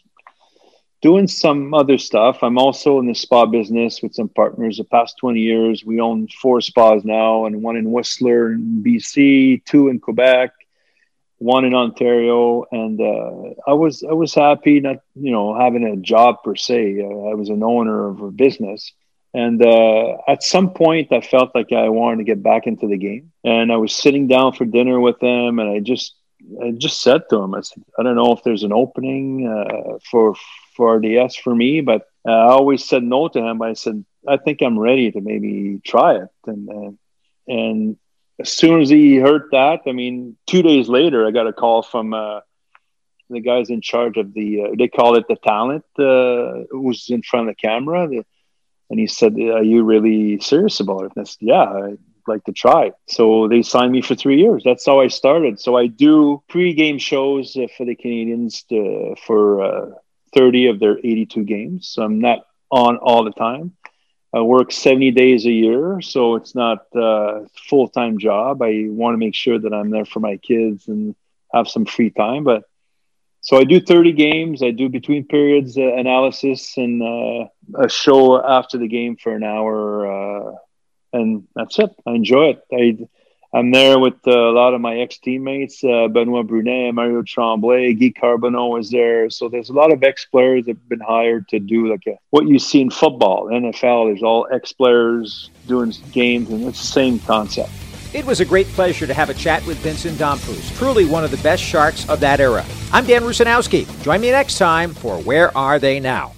doing some other stuff. I'm also in the spa business with some partners. The past twenty years, we own four spas now, and one in Whistler in B C, two in Quebec, one in Ontario. And uh, I was I was happy not, you know, having a job per se. Uh, I was an owner of a business. And uh, at some point, I felt like I wanted to get back into the game. And I was sitting down for dinner with them, and I just, I just said to him, I said, I don't know if there's an opening uh, for for R D S for me, but uh, I always said no to him. I said, I think I'm ready to maybe try it. And uh, and as soon as he heard that, I mean, two days later, I got a call from uh, the guys in charge of the, uh, they call it the talent, uh, who's in front of the camera. The, And he said, are you really serious about it? And I said, yeah, I'd like to try. So they signed me for three years. That's how I started. So I do pre-game shows uh, for the Canadians to, for uh, thirty of their eighty-two games. So I'm not on all the time. I work seventy days a year. So it's not a full-time job. I want to make sure that I'm there for my kids and have some free time. But so I do thirty games. I do between periods uh, analysis and uh, a show after the game for an hour. Uh, and that's it. I enjoy it. I, I'm there with uh, a lot of my ex-teammates, uh, Benoit Brunet, Mario Tremblay, Guy Carbonneau is there. So there's a lot of ex-players that have been hired to do like a, what you see in football. N F L, there's all ex-players doing games, and it's the same concept. It was a great pleasure to have a chat with Vincent Damphousse, truly one of the best Sharks of that era. I'm Dan Rusanowski. Join me next time for Where Are They Now?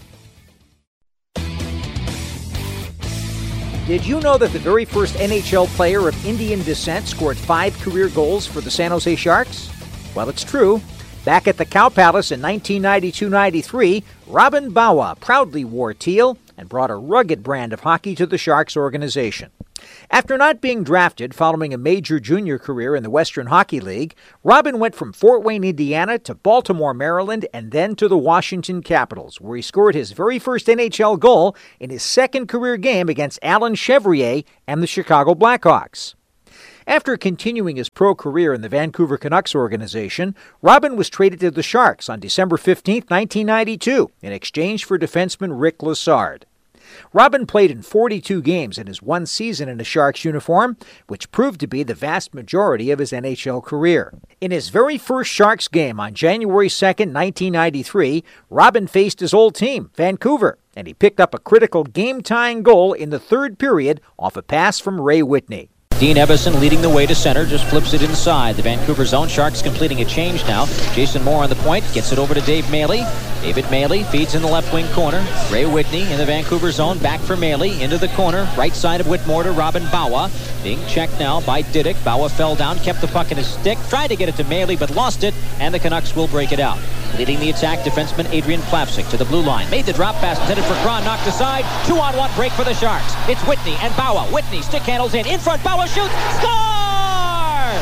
Did you know that the very first N H L player of Indian descent scored five career goals for the San Jose Sharks? Well, it's true. Back at the Cow Palace in nineteen ninety-two ninety-three, Robin Bawa proudly wore teal and brought a rugged brand of hockey to the Sharks organization. After not being drafted following a major junior career in the Western Hockey League, Robin went from Fort Wayne, Indiana to Baltimore, Maryland, and then to the Washington Capitals, where he scored his very first N H L goal in his second career game against Alan Chevrier and the Chicago Blackhawks. After continuing his pro career in the Vancouver Canucks organization, Robin was traded to the Sharks on December fifteenth, nineteen ninety-two, in exchange for defenseman Rick Lessard. Robin played in forty-two games in his one season in a Sharks uniform, which proved to be the vast majority of his N H L career. In his very first Sharks game on January second, nineteen ninety-three, Robin faced his old team, Vancouver, and he picked up a critical game-tying goal in the third period off a pass from Ray Whitney. Dean Evason leading the way to center, just flips it inside. The Vancouver zone. Sharks completing a change now. Jason Moore on the point, gets it over to Dave Maley. David Maley feeds in the left wing corner. Ray Whitney in the Vancouver zone, back for Maley, into the corner, right side of Whitmore to Robin Bawa. Being checked now by Didick. Bawa fell down, kept the puck in his stick, tried to get it to Maley, but lost it, and the Canucks will break it out. Leading the attack, defenseman Adrian Plapsick to the blue line. Made the drop pass, intended for Cron, knocked aside. Two on one break for the Sharks. It's Whitney and Bawa. Whitney stick handles in. In front, Bawa shoots. Score!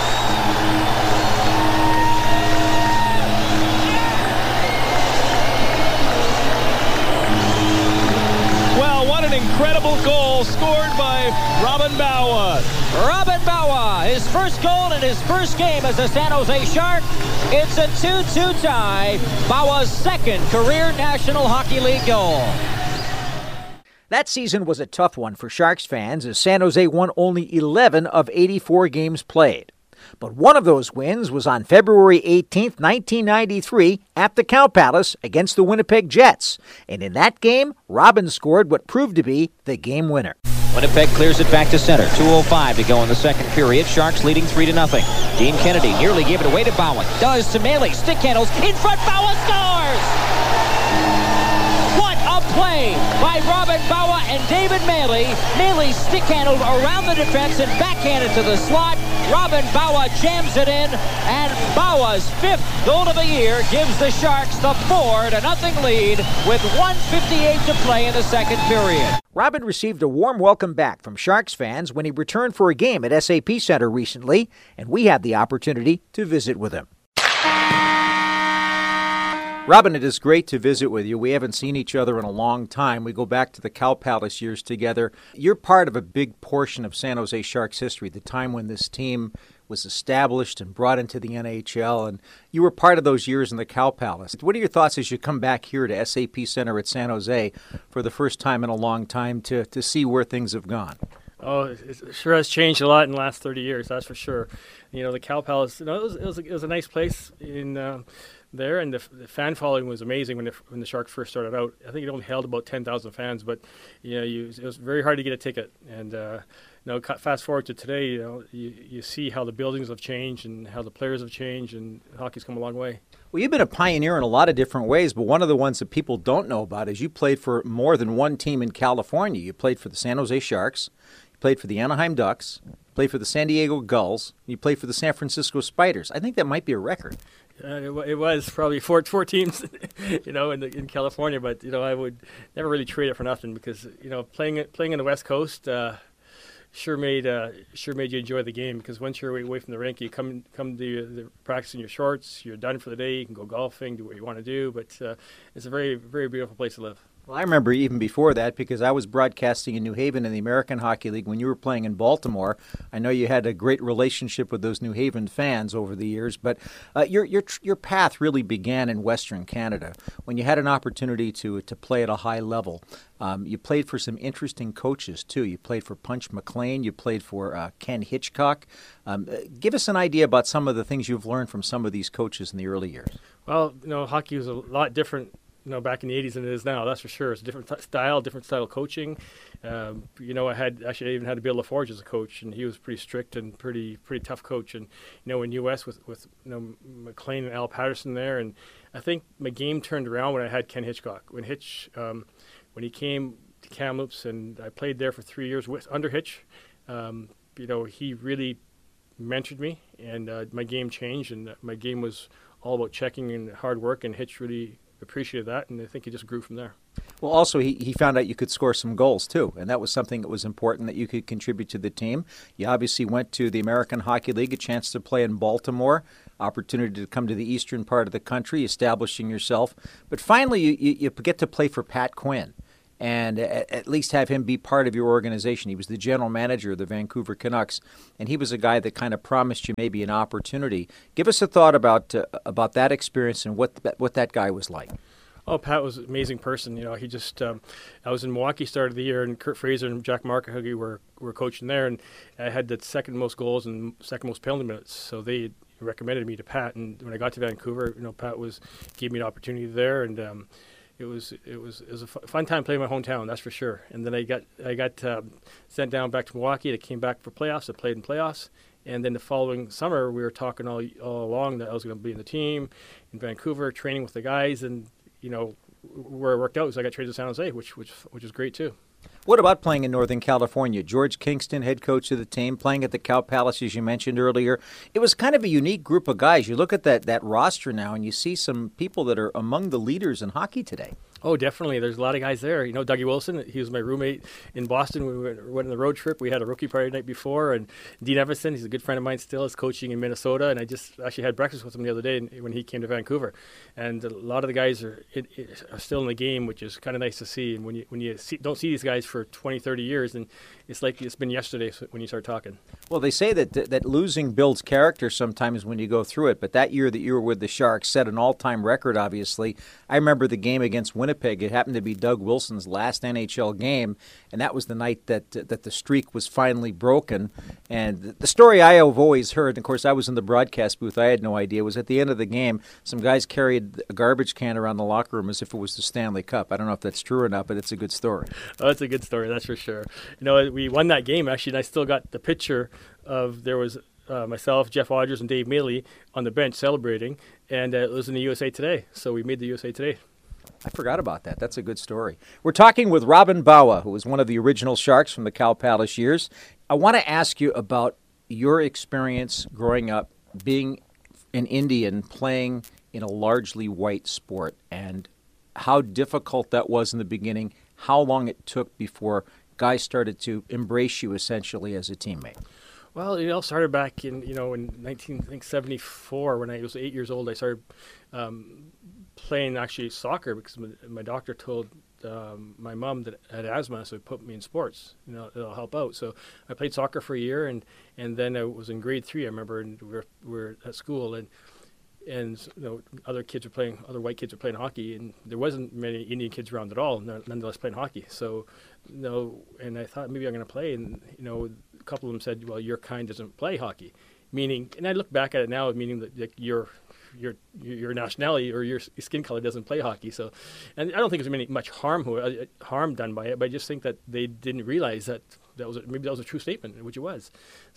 Well, what an incredible goal scored by Robin Bawa. Robin Bawa, his first goal in his first game as a San Jose Shark. It's a two two tie. Bawa's second career National Hockey League goal. That season was a tough one for Sharks fans as San Jose won only eleven of eighty-four games played. But one of those wins was on February eighteenth, nineteen ninety-three at the Cow Palace against the Winnipeg Jets. And in that game, Robin scored what proved to be the game winner. Winnipeg clears it back to center. two oh five to go in the second period. Sharks leading three to nothing. Dean Kennedy nearly gave it away to Bawa. Does to Maley. Stick handles. In front, Bawa scores! What a play by Robin Bawa and David Maley. Maley stick handled around the defense and backhanded to the slot. Robin Bawa jams it in, and Bawa's fifth goal of the year gives the Sharks the four to nothing lead with one fifty-eight to play in the second period. Robin received a warm welcome back from Sharks fans when he returned for a game at S A P Center recently, and we had the opportunity to visit with him. Robin, it is great to visit with you. We haven't seen each other in a long time. We go back to the Cow Palace years together. You're part of a big portion of San Jose Sharks history, the time when this team was established and brought into the N H L, and you were part of those years in the Cow Palace. What are your thoughts as you come back here to S A P Center at San Jose for the first time in a long time to, to see where things have gone? Oh, it sure has changed a lot in the last thirty years, that's for sure. You know, the Cow Palace, you know, it was, it was, a, it was a nice place in uh, there, and the, the fan following was amazing when the, when the Sharks first started out. I think it only held about ten thousand fans, but, you know, you, it was very hard to get a ticket. And, uh, you know, fast forward to today, you know, you, you see how the buildings have changed and how the players have changed, and hockey's come a long way. Well, you've been a pioneer in a lot of different ways, but one of the ones that people don't know about is you played for more than one team in California. You played for the San Jose Sharks, you played for the Anaheim Ducks, you played for the San Diego Gulls, you played for the San Francisco Spiders. I think that might be a record. Uh, it, it was probably four four teams, you know, in the, in California. But you know, I would never really trade it for nothing because you know, playing playing in the West Coast uh, sure made uh, sure made you enjoy the game. Because once you're away from the rink, you come come to the practice in your shorts. You're done for the day. You can go golfing, do what you want to do. But uh, it's a very very beautiful place to live. Well, I remember even before that because I was broadcasting in New Haven in the American Hockey League when you were playing in Baltimore. I know you had a great relationship with those New Haven fans over the years, but uh, your your your path really began in Western Canada when you had an opportunity to to play at a high level. Um, you played for some interesting coaches too. You played for Punch McLean. You played for uh, Ken Hitchcock. Um, give us an idea about some of the things you've learned from some of these coaches in the early years. Well, you know, hockey was a lot different. You know, back in the eighties than it is now, that's for sure. It's a different t- style, different style of coaching. Um, you know, I had actually I even had Bill LaForge as a coach, and he was pretty strict and pretty pretty tough coach. And you know, in U S with with you know McLean and Al Patterson there, and I think my game turned around when I had Ken Hitchcock. When Hitch, um, when he came to Kamloops, and I played there for three years with under Hitch. Um, you know, he really mentored me, and uh, my game changed, and my game was all about checking and hard work, and Hitch really appreciated that, and I think he just grew from there. Well, also, he, he found out you could score some goals, too, and that was something that was important, that you could contribute to the team. You obviously went to the American Hockey League, a chance to play in Baltimore, opportunity to come to the eastern part of the country, establishing yourself. But finally, you, you, you get to play for Pat Quinn and at, at least have him be part of your organization. He was the general manager of the Vancouver Canucks, and he was a guy that kind of promised you maybe an opportunity. Give us a thought about uh, about that experience and what that, what that guy was like. Oh, Pat was an amazing person. You know, he just, um, I was in Milwaukee start of the year, and Kurt Fraser and Jack Markahuggy were, were coaching there, and I had the second most goals and second most penalty minutes. So they recommended me to Pat, and when I got to Vancouver, you know, Pat was, gave me an opportunity there, and um, it was, it was, it was a fun time playing my hometown, that's for sure. And then I got, I got um, sent down back to Milwaukee. I came back for playoffs. I played in playoffs. And then the following summer, we were talking all, all along that I was going to be in the team in Vancouver, training with the guys, and you know, where it worked out was I got traded to San Jose, which which which is great too. What about playing in Northern California? George Kingston, head coach of the team, playing at the Cow Palace, as you mentioned earlier. It was kind of a unique group of guys. You look at that that roster now, and you see some people that are among the leaders in hockey today. Oh, definitely. There's a lot of guys there. You know, Dougie Wilson, he was my roommate in Boston. We went, went on the road trip. We had a rookie party the night before. And Dean Everson, he's a good friend of mine still, is coaching in Minnesota. And I just actually had breakfast with him the other day when he came to Vancouver. And a lot of the guys are, it, it, are still in the game, which is kind of nice to see. And when you when you see, don't see these guys for twenty, thirty years, and it's like it's been yesterday when you start talking. Well, they say that that losing builds character sometimes when you go through it. But that year that you were with the Sharks set an all-time record, obviously. I remember the game against Winnipeg. It happened to be Doug Wilson's last N H L game, and that was the night that that the streak was finally broken. And the story I have always heard, and of course I was in the broadcast booth, I had no idea, was at the end of the game, some guys carried a garbage can around the locker room as if it was the Stanley Cup. I don't know if that's true or not, but it's a good story. Oh, it's a good story, that's for sure. You know, we won that game, actually, and I still got the picture of, there was uh, myself, Jeff Odgers, and Dave Maley on the bench celebrating, and uh, it was in the U S A Today, so we made the U S A Today. I forgot about that. That's a good story. We're talking with Robin Bawa, who was one of the original Sharks from the Cow Palace years. I want to ask you about your experience growing up, being an Indian, playing in a largely white sport, and how difficult that was in the beginning, how long it took before guys started to embrace you essentially as a teammate. Well, it all started back in, you know, in nineteen seventy-four when I was eight years old. I started um, playing actually soccer because my, my doctor told um, my mom that I had asthma, so he put me in sports. You know, it'll help out. So I played soccer for a year, and, and then I was in grade three. I remember, and we were, we were at school, and and you know, other kids were playing, other white kids were playing hockey, and there wasn't many Indian kids around at all, nonetheless playing hockey. So, you know, and I thought maybe I'm going to play, and you know, a couple of them said, "Well, your kind doesn't play hockey," meaning, and I look back at it now, meaning that like, your your your nationality or your skin color doesn't play hockey. So, and I don't think there's any much harm harm done by it, but I just think that they didn't realize that that was a, maybe that was a true statement, which it was.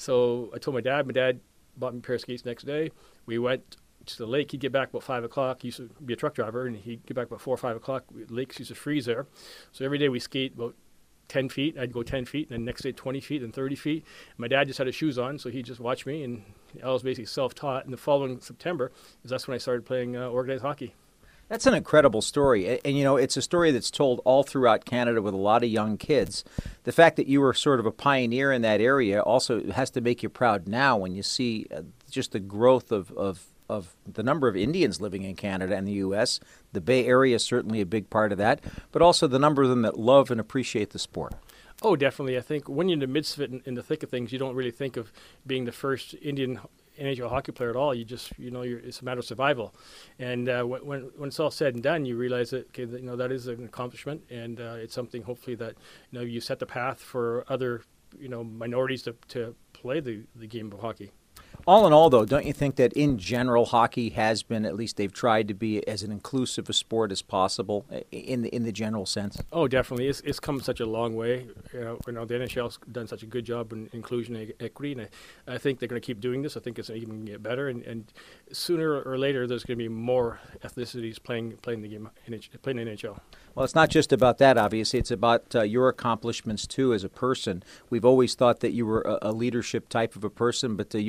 So I told my dad. My dad bought me a pair of skates the next day. We went to the lake. He'd get back about five o'clock. He used to be a truck driver, and he'd get back about four or five o'clock. Lakes used to freeze there, so every day we skate about ten feet. I'd go ten feet, and then next day twenty feet, and thirty feet. My dad just had his shoes on, so he just watched me, and I was basically self-taught. And the following September, is that's when I started playing uh, organized hockey. That's an incredible story. And, and, you know, it's a story that's told all throughout Canada with a lot of young kids. The fact that you were sort of a pioneer in that area also has to make you proud now when you see uh, just the growth of, of, of the number of Indians living in Canada and the U S. The Bay Area is certainly a big part of that, but also the number of them that love and appreciate the sport. Oh, definitely. I think when you're in the midst of it, in, in the thick of things, you don't really think of being the first Indian N H L hockey player at all. You just, you know, you're, it's a matter of survival. And uh, when when it's all said and done, you realize that, okay, that, you know, that is an accomplishment, and uh, it's something hopefully that, you know, you set the path for other, you know, minorities to, to play the, the game of hockey. All in all, though, don't you think that in general hockey has been, at least they've tried to be as an inclusive a sport as possible in the in the general sense? Oh, definitely. It's it's come such a long way. You know, you know the N H L's done such a good job in inclusion and equity, and I, I think they're going to keep doing this. I think it's even going to get better, and, and sooner or later there's going to be more ethnicities playing playing the game, playing in N H L. Well, it's not just about that, obviously. It's about uh, your accomplishments, too, as a person. We've always thought that you were a, a leadership type of a person, but uh, you've gone on to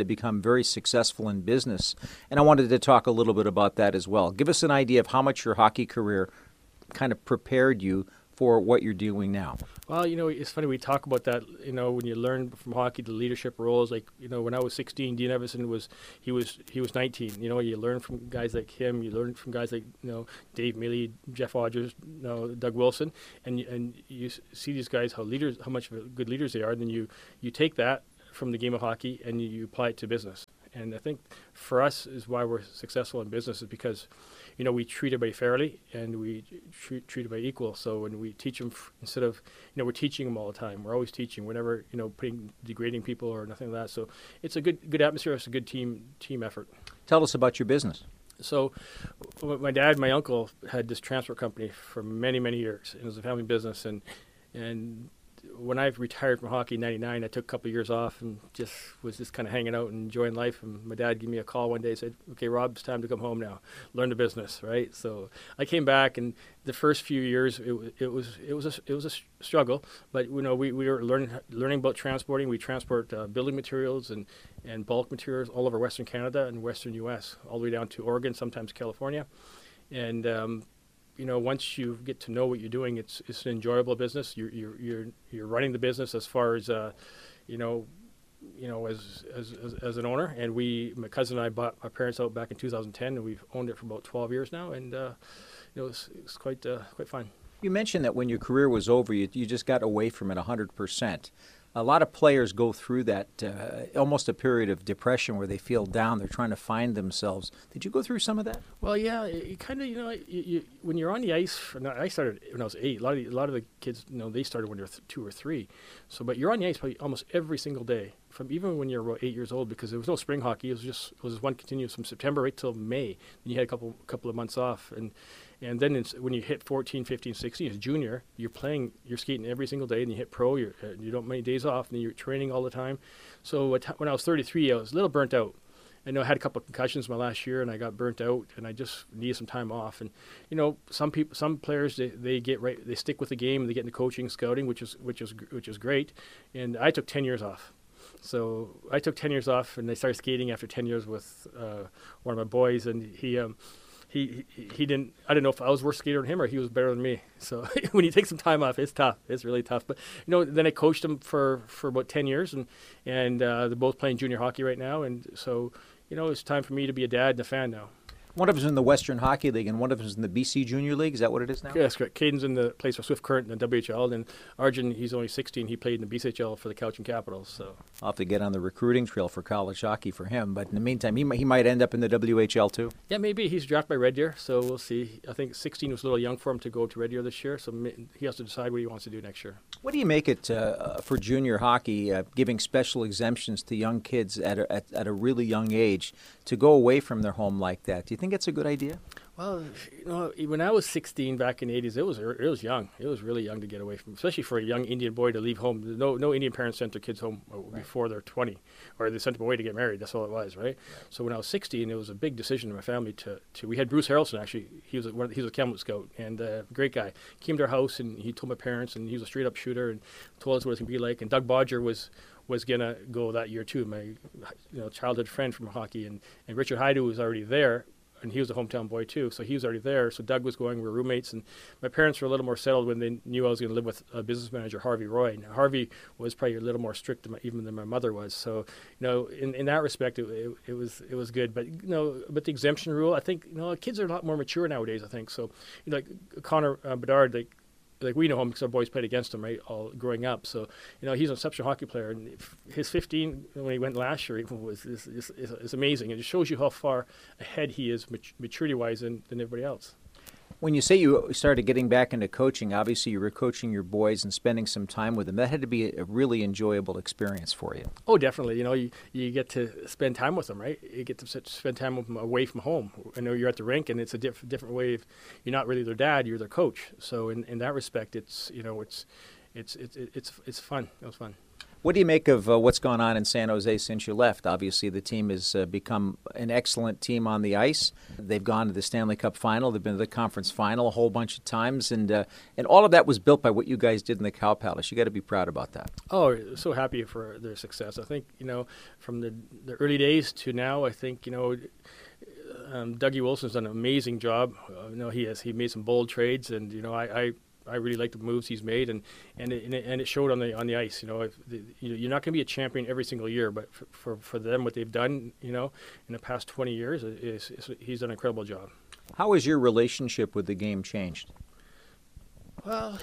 become very successful in business. And I wanted to talk a little bit about that as well. Give us an idea of how much your hockey career kind of prepared you for what you're doing now. Well, you know, it's funny we talk about that. You know, when you learn from hockey the leadership roles, like you know, when I was sixteen, Dean Evison was he was he was nineteen. You know, you learn from guys like him. You learn from guys like you know Dave Mealy, Jeff Odgers, you know, Doug Wilson, and and you see these guys how leaders, how much good leaders they are. And then you you take that from the game of hockey and you, you apply it to business. And I think for us is why we're successful in business is because, you know, we treat everybody fairly and we treat, treat everybody equal. So when we teach them, f- instead of, you know, we're teaching them all the time. We're always teaching. We're never, you know, putting degrading people or nothing like that. So it's a good good atmosphere. It's a good team team effort. Tell us about your business. So my dad, my uncle had this transport company for many, many years. It was a family business. And and when I retired from hockey in ninety-nine, I took a couple of years off and just was just kind of hanging out and enjoying life. And my dad gave me a call one day and said, okay, Rob, it's time to come home now. Learn the business, right? So I came back, and the first few years, it, it was it was a, it was a struggle. But, you know, we, we were learning learning about transporting. We transport uh, building materials and, and bulk materials all over Western Canada and Western U S, all the way down to Oregon, sometimes California. And um, you know, once you get to know what you're doing, it's it's an enjoyable business. You're you're you're you're running the business as far as, uh, you know, you know, as, as as as an owner. And we, my cousin and I, bought our parents out back in two thousand ten, and we've owned it for about twelve years now. And uh, you know, it's, it's quite uh, quite fun. You mentioned that when your career was over, you you just got away from it one hundred percent. A lot of players go through that, uh, almost a period of depression where they feel down. They're trying to find themselves. Did you go through some of that? Well, yeah, you kind of, you know, you, you, when you're on the ice, I started when I was eight. A lot of the, a lot of the kids, you know, they started when they were th- two or three. So, but you're on the ice probably almost every single day, from even when you're about eight years old, because there was no spring hockey. It was just it was one continuous from September right till May. Then you had a couple couple of months off, and and then it's, when you hit fourteen, fifteen, sixteen, as junior, you're playing, you're skating every single day, and you hit pro. You're, uh, you don't have many days off, and you're training all the time. So when I was thirty-three, I was a little burnt out. I know I had a couple of concussions my last year, and I got burnt out, and I just needed some time off. And you know, some people, some players, they, they get right, they stick with the game, and they get into coaching, scouting, which is which is which is great. And I took ten years off. So I took ten years off, and I started skating after ten years with uh, one of my boys, and he. Um, He, he he didn't. I don't know if I was worse skater than him or he was better than me. So when you take some time off, it's tough. It's really tough. But you know, then I coached him for, for about ten years, and and uh, they're both playing junior hockey right now. And so you know, it's time for me to be a dad and a fan now. One of them is in the Western Hockey League, and one of them is in the B C Junior League. Is that what it is now? Yeah, that's correct. Caden's in the plays for Swift Current in the W H L, and Arjun, he's only sixteen. He played in the B C H L for the Cowichan Capitals. So I'll have to get on the recruiting trail for college hockey for him. But in the meantime, he might, he might end up in the W H L too. Yeah, maybe. He's drafted by Red Deer, so we'll see. I think sixteen was a little young for him to go to Red Deer this year, so he has to decide what he wants to do next year. What do you make it uh, for junior hockey, uh, giving special exemptions to young kids at a, at, at a really young age to go away from their home like that? Do you think it's a good idea? Well, you know, when I was sixteen back in the eighties, it was it was young. It was really young to get away from, especially for a young Indian boy to leave home. No no Indian parents sent their kids home before they're twenty, or they sent them away to get married. That's all it was, right? So when I was sixteen, it was a big decision in my family to, to we had Bruce Harrelson, actually. He was a, he was a Kamloops scout and a great guy. Came to our house and he told my parents, and he was a straight up shooter and told us what it was going to be like. And Doug Bodger was was going to go that year too, my you know childhood friend from hockey. And, and Richard Haidu was already there. And he was a hometown boy too, so he was already there. So Doug was going, we were roommates, and my parents were a little more settled when they knew I was going to live with a business manager, Harvey Roy. Now, Harvey was probably a little more strict than my, even than my mother was. So, you know, in, in that respect, it, it, it was it was good. But you know, but the exemption rule, I think, you know, kids are a lot more mature nowadays. I think so. You know, like Connor uh, Bedard, like. Like we know him because our boys played against him, right, all growing up. So, you know, he's an exceptional hockey player. And his fifteen, when he went last year, was is, is, is, is amazing. It just shows you how far ahead he is maturity-wise than, than everybody else. When you say you started getting back into coaching, obviously you were coaching your boys and spending some time with them. That had to be a really enjoyable experience for you. Oh, definitely. You know, you, you get to spend time with them, right? You get to spend time with them away from home. I know you're at the rink, and it's a diff- different way of, you're not really their dad, you're their coach. So in, in that respect, it's, you know, it's, it's, it's, it's, it's fun. It was fun. What do you make of uh, what's gone on in San Jose since you left? Obviously, the team has uh, become an excellent team on the ice. They've gone to the Stanley Cup final. They've been to the conference final a whole bunch of times. And uh, and all of that was built by what you guys did in the Cow Palace. You got to be proud about that. Oh, so happy for their success. I think, you know, from the, the early days to now, I think, you know, um, Dougie Wilson's done an amazing job. Uh, you know, he has he made some bold trades, and, you know, I, I I really like the moves he's made, and and it, and it, and it showed on the on the ice. You know, if the, you know, you're not going to be a champion every single year, but for, for for them, what they've done, you know, in the past twenty years, is, is he's done an incredible job. How has your relationship with the game changed? Well,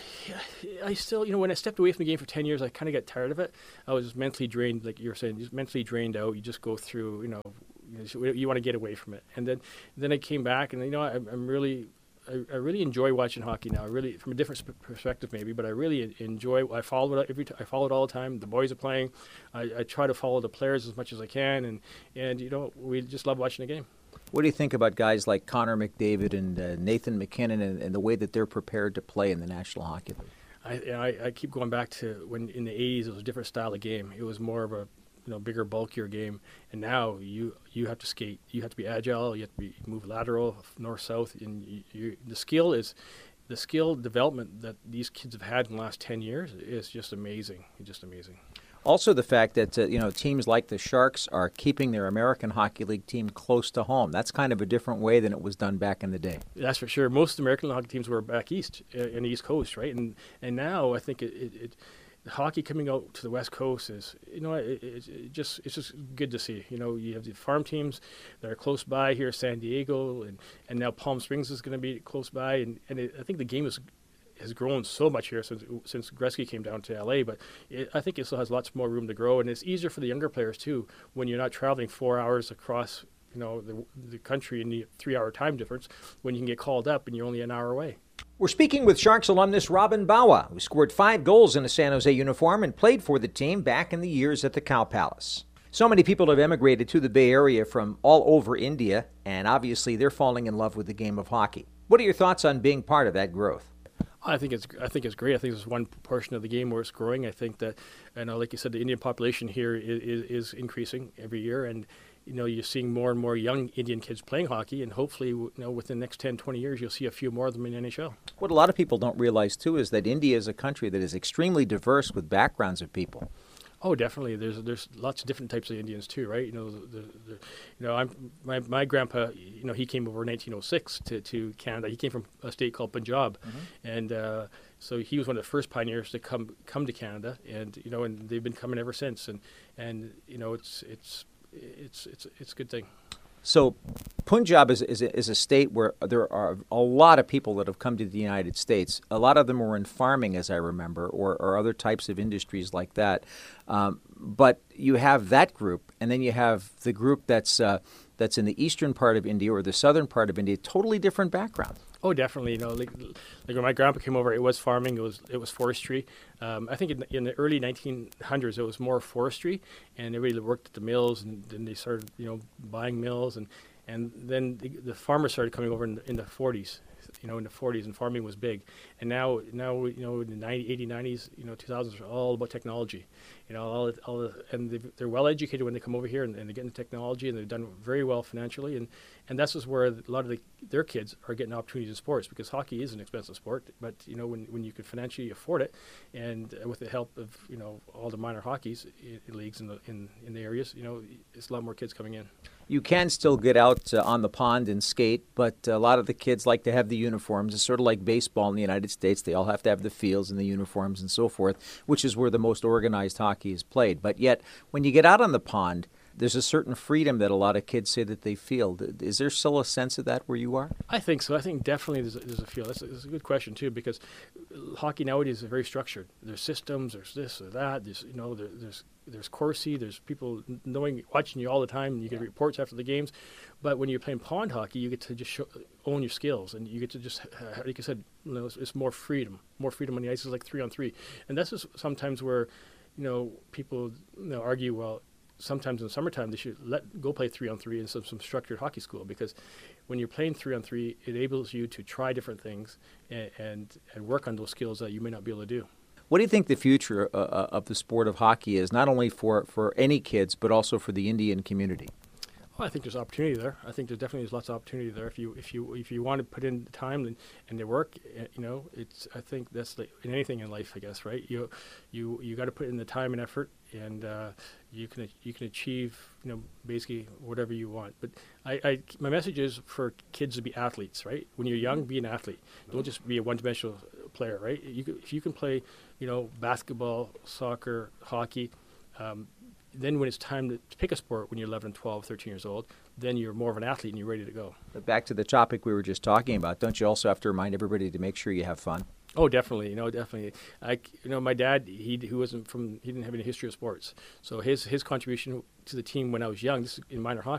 I still, you know, when I stepped away from the game for ten years, I kind of got tired of it. I was mentally drained, like you were saying, just mentally drained out. You just go through, you know, you, you want to get away from it, and then then I came back, and you know, I, I'm really. I, I really enjoy watching hockey now. I really, from a different sp- perspective maybe, but I really enjoy. I follow it every. T- I follow it all the time. The boys are playing. I, I try to follow the players as much as I can, and and you know, we just love watching the game. What do you think about guys like Connor McDavid and uh, Nathan McKinnon and, and the way that they're prepared to play in the National Hockey League? I, I I keep going back to when in the eighties it was a different style of game. It was more of a you know, bigger, bulkier game. And now you you have to skate. You have to be agile. You have to be move lateral, north, south. And you, you, the skill is, the skill development that these kids have had in the last ten years is just amazing. It's just amazing. Also, the fact that uh, you know teams like the Sharks are keeping their American Hockey League team close to home. That's kind of a different way than it was done back in the day. That's for sure. Most American hockey teams were back east, uh, in the East Coast, right? And and now I think it. it, it hockey coming out to the West Coast is, you know, it, it, it just it's just good to see. You know, you have the farm teams that are close by here, San Diego, and, and now Palm Springs is going to be close by, and and it, I think the game is has grown so much here since since Gretzky came down to L A. But it, I think it still has lots more room to grow, and it's easier for the younger players too when you're not traveling four hours across, you know, the the country in the three-hour time difference. When you can get called up and you're only an hour away. We're speaking with Sharks alumnus Robin Bawa, who scored five goals in a San Jose uniform and played for the team back in the years at the Cow Palace. So many people have emigrated to the Bay Area from all over India, and obviously they're falling in love with the game of hockey. What are your thoughts on being part of that growth? I think it's I think it's great. I think it's one portion of the game where it's growing. I think that, you know, like you said, the Indian population here is, is, is increasing every year, and you know, you're seeing more and more young Indian kids playing hockey, and hopefully, you know, within the next ten, twenty years, you'll see a few more of them in N H L. What a lot of people don't realize, too, is that India is a country that is extremely diverse with backgrounds of people. Oh, definitely. There's there's lots of different types of Indians too, right? You know, the, the, the, you know, I'm my my grandpa. You know, he came over in nineteen oh six to, to Canada. He came from a state called Punjab, mm-hmm. and uh, so he was one of the first pioneers to come come to Canada, and you know, and they've been coming ever since. And and you know, it's it's it's it's it's a good thing. So Punjab is, is, is a state where there are a lot of people that have come to the United States. A lot of them were in farming, as I remember, or, or other types of industries like that. Um, but you have that group, and then you have the group that's uh, that's in the eastern part of India or the southern part of India, totally different backgrounds. Oh, definitely. You know, like, like when my grandpa came over, it was farming. It was it was forestry. Um, I think in, in the early nineteen hundreds, it was more forestry, and everybody worked at the mills, and then they started, you know, buying mills, and and then the, the farmers started coming over in the, in the forties. You know, in the forties, and farming was big. And now, now you know, in the ninety, eighty, nineties, you know, two thousands are all about technology. You know, all, all the, and they're well educated when they come over here, and, and they get into technology, and they've done very well financially. And, and that's just where a lot of the, their kids are getting opportunities in sports, because hockey is an expensive sport. But you know, when when you can financially afford it, and uh, with the help of, you know, all the minor hockeys in, leagues in the in, in the areas, you know, it's a lot more kids coming in. You can still get out uh, on the pond and skate, but a lot of the kids like to have the uniforms. It's sort of like baseball in the United States. They all have to have the fields and the uniforms and so forth, which is where the most organized hockey is played. But yet, when you get out on the pond, there's a certain freedom that a lot of kids say that they feel. Is there still a sense of that where you are? I think so. I think definitely there's a, there's a feel. That's a, that's a good question, too, because hockey nowadays is very structured. There's systems, there's this or that, there's, you know, there, there's there's Corsi, there's people knowing, watching you all the time, and you get yeah. reports after the games. But when you're playing pond hockey, you get to just show, own your skills, and you get to just, uh, like I said, you know, it's, it's more freedom. More freedom on the ice is like three on three. And that's just sometimes where, you know, people, you know, argue, well, sometimes in summertime they should let go play three on three in some, some structured hockey school, because when you're playing three on three, it enables you to try different things and, and and work on those skills that you may not be able to do. What do you think the future uh, of the sport of hockey is, not only for, for any kids, but also for the Indian community? Well, I think there's opportunity there. I think there definitely is lots of opportunity there. If you if you if you want to put in the time and, and the work, you know, it's I think that's like in anything in life, I guess, right? You you you got to put in the time and effort, and uh, you can you can achieve, you know, basically whatever you want. But I, I my message is for kids to be athletes, right? When you're young, be an athlete. Don't just be a one-dimensional player, right? You can, if you can play, you know, basketball, soccer, hockey. Um, Then when it's time to pick a sport when you're eleven, twelve, thirteen years old, then you're more of an athlete and you're ready to go. But back to the topic we were just talking about, don't you also have to remind everybody to make sure you have fun? Oh, definitely. You know, definitely. I, you know, my dad, he who wasn't from, he didn't have any history of sports. So his his contribution to the team when I was young, this is in minor hockey,